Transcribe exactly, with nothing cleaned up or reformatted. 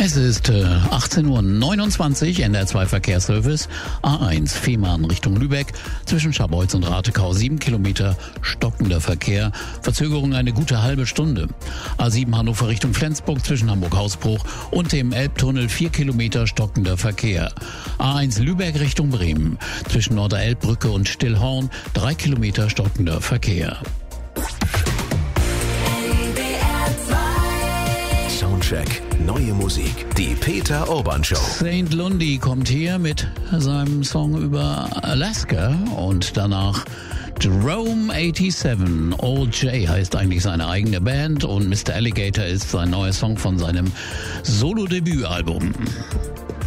Es ist äh, achtzehn Uhr neunundzwanzig, N D R zwei Verkehrsservice, A eins Fehmarn Richtung Lübeck, zwischen Scharbeutz und Ratekau, sieben Kilometer stockender Verkehr, Verzögerung eine gute halbe Stunde. A sieben Hannover Richtung Flensburg, zwischen Hamburg-Hausbruch und dem Elbtunnel, vier Kilometer stockender Verkehr. A eins Lübeck Richtung Bremen, zwischen Norderelbbrücke und Stillhorn, drei Kilometer stockender Verkehr. Soundcheck, neue Musik, die Peter Urban Show. Saint Lundy kommt hier mit seinem Song über Alaska und danach Jerome siebenundachtzig. Old J heißt eigentlich seine eigene Band und Mister Alligator ist sein neuer Song von seinem Solo-Debütalbum.